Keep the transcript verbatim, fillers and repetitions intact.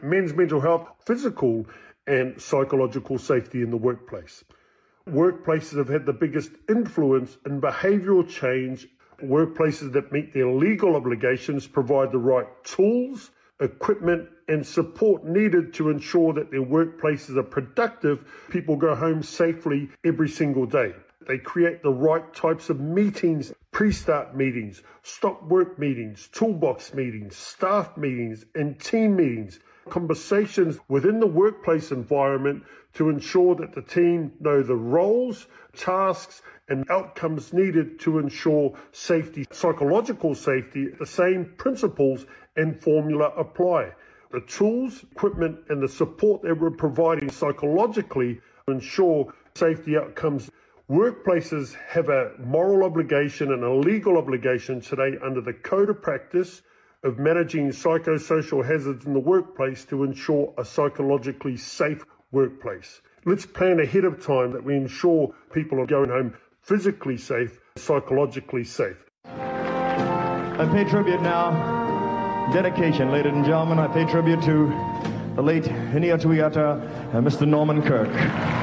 men's mental health, physical and psychological safety in the workplace. Workplaces have had the biggest influence in behavioural change. Workplaces that meet their legal obligations provide the right tools, equipment and support needed to ensure that their workplaces are productive. People go home safely every single day. They create the right types of meetings, pre-start meetings, stop work meetings, toolbox meetings, staff meetings, and team meetings, conversations within the workplace environment to ensure that the team know the roles, tasks, and outcomes needed to ensure safety, psychological safety. The same principles and formula apply. The tools, equipment, and the support that we're providing psychologically to ensure safety outcomes. Workplaces have a moral obligation and a legal obligation today under the Code of Practice of managing psychosocial hazards in the workplace to ensure a psychologically safe workplace. Let's plan ahead of time that we ensure people are going home physically safe, psychologically safe. I pay tribute now, dedication, ladies and gentlemen. I pay tribute to the late Hiniatuiata and Mister Norman Kirk.